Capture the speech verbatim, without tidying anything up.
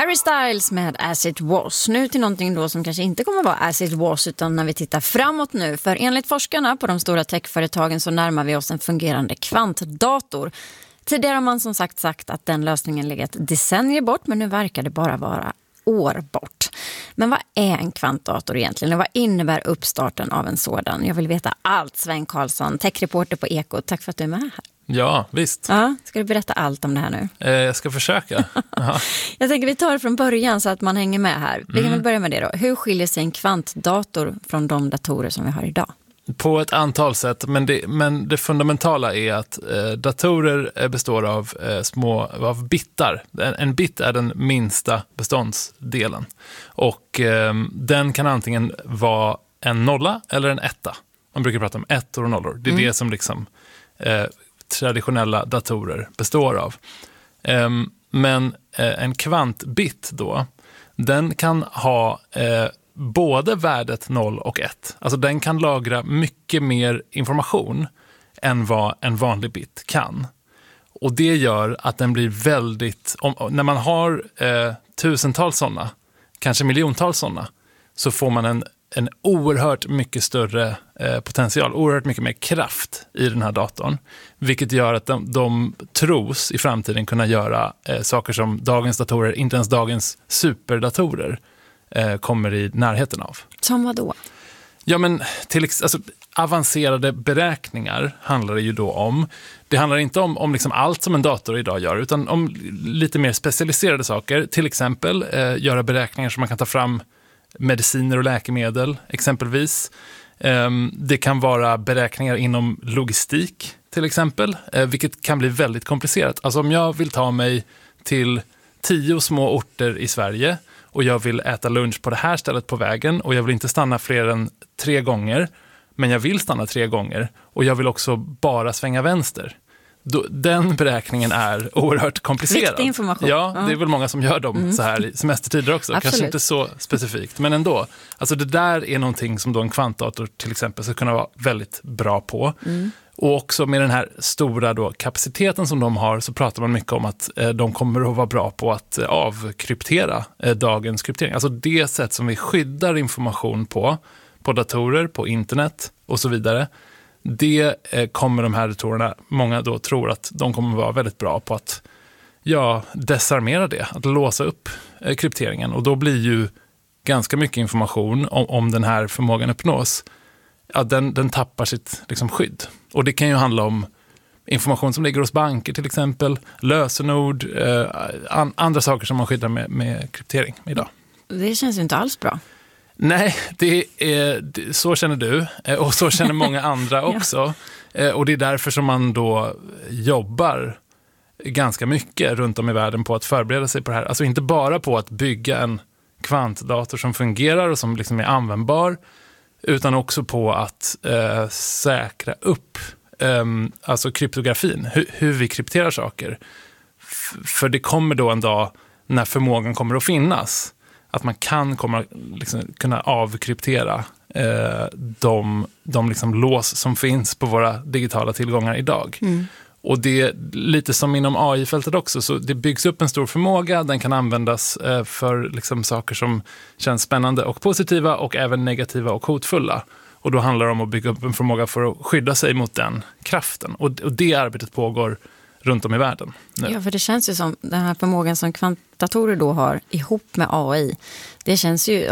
Harry Styles med As It Was. Nu till någonting då som kanske inte kommer vara As It Was, utan när vi tittar framåt nu. För enligt forskarna på de stora techföretagen så närmar vi oss en fungerande kvantdator. Tidigare har man som sagt sagt att den lösningen legat decennier bort, men nu verkar det bara vara år bort. Men vad är en kvantdator egentligen och vad innebär uppstarten av en sådan? Jag vill veta allt. Sven Karlsson, techreporter på Eko. Tack för att du är med här. Ja, visst. Ja, ska du berätta allt om det här nu? Eh, jag ska försöka. Jag tänker vi tar det från början så att man hänger med här. Vi kan Mm. väl börja med det då. Hur skiljer sig en kvantdator från de datorer som vi har idag? På ett antal sätt, men det, men det fundamentala är att eh, datorer består av eh, små av bitar. En, en bit är den minsta beståndsdelen. Och eh, den kan antingen vara en nolla eller en etta. Man brukar prata om ettor och nollor. Det är mm. det som liksom eh, traditionella datorer består av. Eh, men eh, en kvantbit då, den kan ha eh, både värdet noll och ett. Alltså den kan lagra mycket mer information än vad en vanlig bit kan. Och det gör att den blir väldigt... Om, när man har eh, tusentals sådana, kanske miljontals sådana, så får man en, en oerhört mycket större eh, potential, oerhört mycket mer kraft i den här datorn. Vilket gör att de, de tros i framtiden kunna göra eh, saker som dagens datorer, inte ens dagens superdatorer, kommer i närheten av. Som vad då? Ja, men till alltså, avancerade beräkningar handlar det ju då om. Det handlar inte om, om liksom allt som en dator idag gör, utan om lite mer specialiserade saker. Till exempel eh, göra beräkningar som man kan ta fram mediciner och läkemedel, exempelvis. Eh, det kan vara beräkningar inom logistik, till exempel, eh, vilket kan bli väldigt komplicerat. Alltså om jag vill ta mig till tio små orter i Sverige och jag vill äta lunch på det här stället på vägen och jag vill inte stanna fler än tre gånger, men jag vill stanna tre gånger och jag vill också bara svänga vänster. Då, den beräkningen är oerhört komplicerad. Viktig information. Ja, det är väl många som gör dem mm. så här i semestertider också. Absolut. Kanske inte så specifikt, men ändå. Alltså det där är någonting som då en kvantdator till exempel ska kunna vara väldigt bra på. Mm. Och också med den här stora då kapaciteten som de har så pratar man mycket om att eh, de kommer att vara bra på att eh, avkryptera eh, dagens kryptering. Alltså det sätt som vi skyddar information på, på datorer, på internet och så vidare. Det eh, kommer de här datorerna, många då tror att de kommer att vara väldigt bra på att ja, desarmera det, att låsa upp eh, krypteringen. Och då blir ju ganska mycket information om, om den här förmågan uppnås. Ja, den, den tappar sitt liksom, skydd. Och det kan ju handla om information som ligger hos banker till exempel, lösenord, eh, an, andra saker som man skyddar med, med kryptering idag. Det känns ju inte alls bra. Nej, det är, det, så känner du och så känner många andra också. Ja. Och det är därför som man då jobbar ganska mycket runt om i världen på att förbereda sig på det här. Alltså inte bara på att bygga en kvantdator som fungerar och som liksom är användbar, utan också på att eh, säkra upp eh, alltså kryptografin, hu- hur vi krypterar saker. F- för det kommer då en dag när förmågan kommer att finnas, att man kan komma, liksom, kunna avkryptera eh, de, de liksom lås som finns på våra digitala tillgångar idag. Mm. Och det är lite som inom A I-fältet också, så det byggs upp en stor förmåga, den kan användas eh, för liksom, saker som känns spännande och positiva och även negativa och hotfulla. Och då handlar det om att bygga upp en förmåga för att skydda sig mot den kraften. Och, och det arbetet pågår runt om i världen nu. Ja, för det känns ju som den här förmågan som kvantdatorer då har ihop med A I. Det känns ju